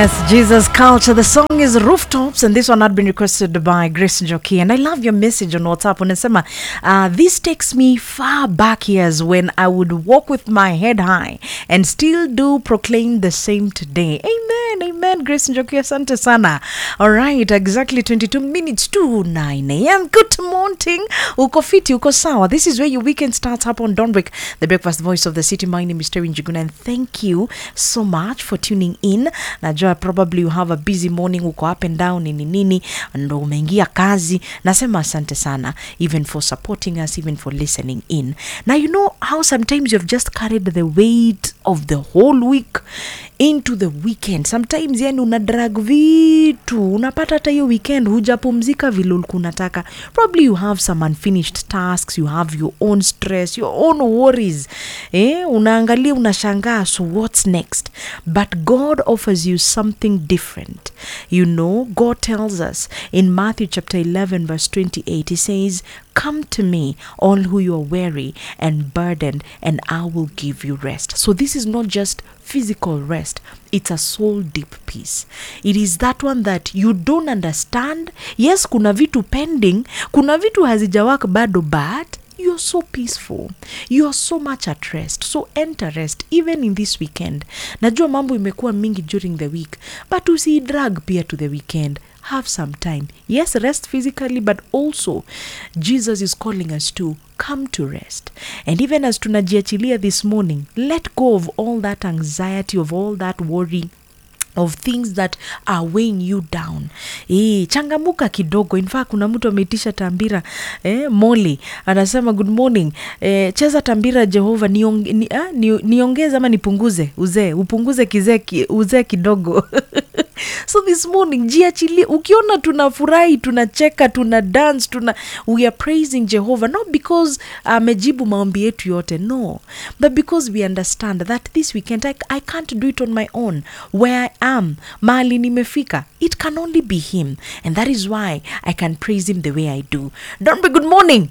Yes, Jesus Culture. The song is Rooftops, and this one had been requested by Grace Njoki. And I love your message on WhatsApp. Unasema, this takes me far back years when I would walk with my head high and still do proclaim the same today. Amen, amen. Grace Njoki, asante sana. All right, exactly 22 minutes to 9 a.m. Good morning. Uko fiti, uko sawa. This is where your weekend starts up on Dawnbreak, the breakfast voice of the city. My name is Terry Njuguna, and thank you so much for tuning in. Najua probably you have a busy morning, uko up and down, nini, ndo umeingia kazi. Nasema asante sana, even for supporting us, even for listening in. Now, you know how sometimes you've just carried the weight of the whole week into the weekend. Sometimes yani unadrag vitu, unapata hata hiyo weekend hujapumzika vile ulikuwa unataka. Probably you have some unfinished tasks, you have your own stress, your own worries. Unaangalia unashangaa, so what's next? But God offers you something different. You know, God tells us in Matthew chapter 11 verse 28, he says, "Come to me, all who you are weary and burdened, and I will give you rest." So this is not just physical rest, it's a soul deep peace. It is that one that you don't understand. Yes, kuna vitu pending, kuna vitu hazijawaka bado, but you're so peaceful. You're so much at rest. So enter rest even in this weekend. Najua mambo imekuwa mingi during the week, but usidrag pia to the weekend. Have some time. Yes, rest physically, but also Jesus is calling us to come to rest. And even as tunajiachilia this morning, let go of all that anxiety, of all that worry, of things that are weighing you down. Changamuka kidogo. In fact, kuna mtu ameitisha tambira, Molly anasema good morning, cheza tambira Jehova, niongeze ama nipunguze uzee, upunguze uzee kidogo. So this morning, jiachili, ukiona tunafurahi, tunacheka, tuna dance, we are praising Jehovah, not because amejibu maombi yetu yote, no, but because we understand that this weekend I can't do it on my own. Where I am, mahali nimefika, it can only be him, and that is why I can praise him the way I do. Don't be good morning.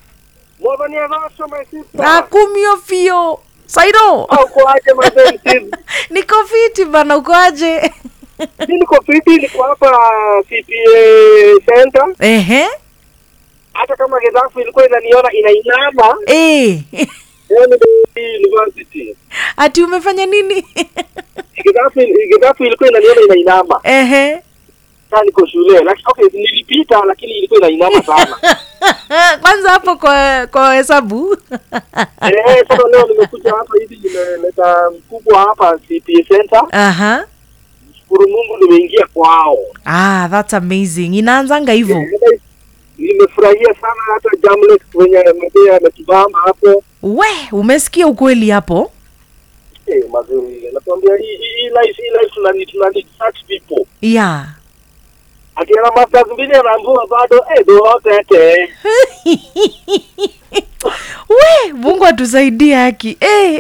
Kumio fio. Saido. Ukoaje mzee? Niko fiti bana, ukoaje? Niko fiti, niko hapa CPA Center. Hata kama Gedafu ilikuwa inaniona inainama. University. Ati umefanya nini? Gedafu ilikuwa inaniona inainama. Sasa niko shule. Lakini okay, nilipita lakini ilikuwa inainama sana. Kwanza hapo kwa hesabu. Sasa leo nimekuja hapa hivi, nimeleta mkubwa hapa CPA Center. Shukuru Mungu nimeingia kwao. That's amazing. Inaanzanga hivyo. Nimefurahia sana, hata Jamlet kwenye mzee ametubamba hapo. Umesikia ukweli hapo? Mazuri. Nakwambia hii life tunani such people. Yeah. Akiana masters mbili anaambua bado do hote. Mungu atusaidie haki.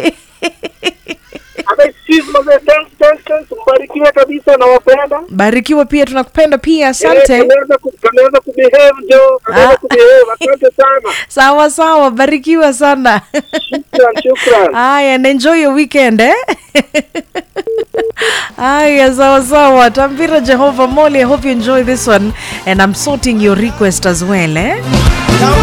Thanks, mbarikiwe kabisa na wapenda. Barikiwa pia, tunakupenda pia, asante. Kanaweza kubehave jo, asante sana. Sawa, barikiwa sana. Shukran. And enjoy your weekend, sawa. Tambira Jehovah Molly, I hope you enjoy this one, and I'm sorting your request as well,